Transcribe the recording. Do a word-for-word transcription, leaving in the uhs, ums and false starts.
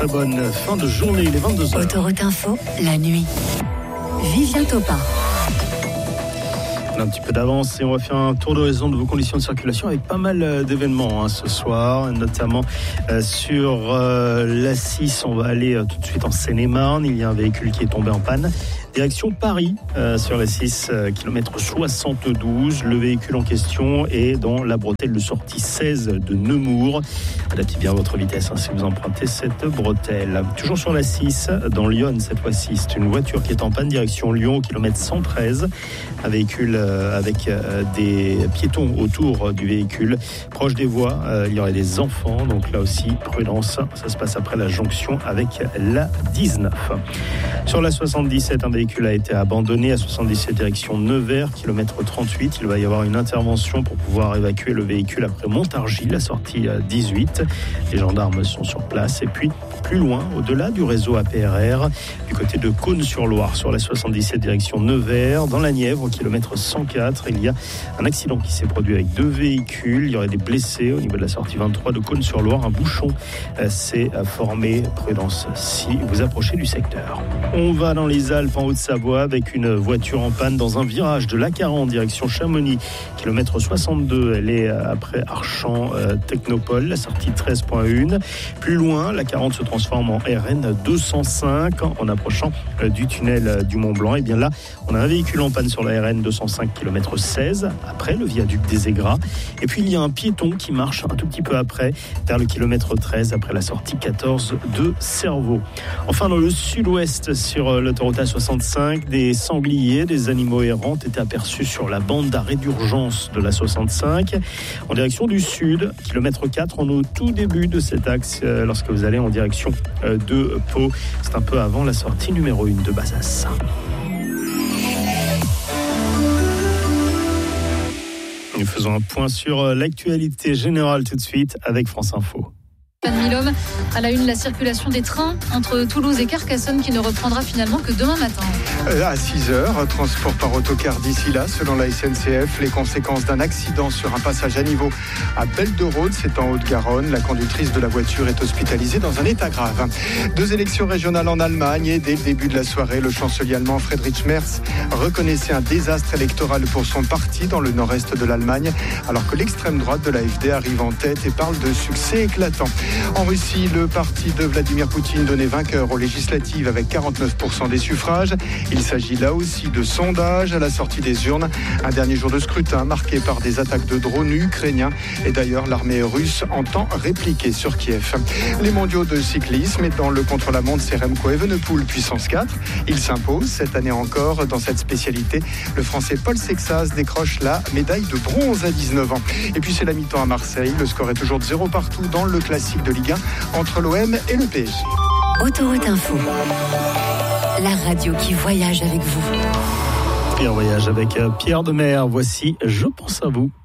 très bonne fin de journée, il est vingt-deux heures. Autoroute Info, la nuit. Vivien Topin. On a un petit peu d'avance et on va faire un tour d'horizon de vos conditions de circulation avec pas mal d'événements hein, ce soir, notamment euh, sur euh, l'A six. On va aller euh, tout de suite en Seine-et-Marne. Il y a un véhicule qui est tombé en panne. Direction Paris, euh, sur l'A six, euh, kilomètre soixante-douze. Le véhicule en question est dans la bretelle de sortie seize de Nemours. Adaptez bien votre vitesse hein, si vous empruntez cette bretelle. Toujours sur l'A six, dans Lyon cette fois-ci, c'est une voiture qui est en panne, direction Lyon, au kilomètre cent treize. Un véhicule euh, avec euh, des piétons autour du véhicule. Proche des voies, euh, il y aurait des enfants, donc là aussi, prudence. Ça se passe après la jonction avec l'A dix-neuf. Sur la soixante-dix-sept, un véhicule a été abandonné à soixante-dix-sept direction Nevers, kilomètre trente-huit. Il va y avoir une intervention pour pouvoir évacuer le véhicule après Montargis, la sortie dix-huit. Les gendarmes sont sur place. Et puis, plus loin, au-delà du réseau A P R R, du côté de Cosne-sur-Loire, sur la soixante-dix-sept direction Nevers, dans la Nièvre, au kilomètre cent quatre, il y a un accident qui s'est produit avec deux véhicules. Il y aurait des blessés au niveau de la sortie vingt-trois de Cosne-sur-Loire. Un bouchon euh, s'est formé. Prudence si vous approchez du secteur. On va dans les Alpes, en Haute-Savoie, avec une voiture en panne dans un virage de l'A quarante, direction Chamonix, kilomètre soixante-deux. Elle est après Archamps euh, Technopole, la sortie treize virgule un. Plus loin, l'A quarante se transforme en R N deux cent cinq en approchant euh, du tunnel euh, du Mont-Blanc. Et bien là, on a un véhicule en panne sur la R N deux cent cinq, kilomètre seize, après le viaduc des Aigras. Et puis il y a un piéton qui marche un tout petit peu après, vers le kilomètre treize, après la sortie quatorze de Cerveau. Enfin, dans le sud-ouest, sur l'autoroute A soixante-cinq, des sangliers, des animaux errants étaient aperçus sur la bande d'arrêt d'urgence de la soixante-cinq. En direction du sud, kilomètre quatre, on est au tout début de cet axe, euh, lorsque vous allez en direction euh, de Pau. C'est un peu avant la sortie numéro un de Bazas. Nous faisons un point sur l'actualité générale tout de suite avec France Info. Milhomme, à la une, la circulation des trains entre Toulouse et Carcassonne qui ne reprendra finalement que demain matin. À six heures, transport par autocar d'ici là, selon la S N C F. Les conséquences d'un accident sur un passage à niveau à Belle-de-Rhodes, c'est en Haute-Garonne. La conductrice de la voiture est hospitalisée dans un état grave. Deux élections régionales en Allemagne et dès le début de la soirée, le chancelier allemand Friedrich Merz reconnaissait un désastre électoral pour son parti dans le nord-est de l'Allemagne, alors que l'extrême droite de l'A F D arrive en tête et parle de succès éclatant. En Russie, le parti de Vladimir Poutine donnait vainqueur aux législatives avec quarante-neuf pour cent des suffrages. Il s'agit là aussi de sondages à la sortie des urnes. Un dernier jour de scrutin marqué par des attaques de drones ukrainiens. Et d'ailleurs, l'armée russe entend répliquer sur Kiev. Les mondiaux de cyclisme et dans le contre-la-montre, c'est Remco Evenepoel puissance quatre. Il s'impose cette année encore dans cette spécialité. Le Français Paul Sexas décroche la médaille de bronze à dix-neuf ans. Et puis c'est la mi-temps à Marseille. Le score est toujours de zéro partout dans le classique de Ligue un entre l'O M et le P S G. Autoroute Info, la radio qui voyage avec vous. Pierre voyage avec Pierre Demer. Voici Je pense à vous.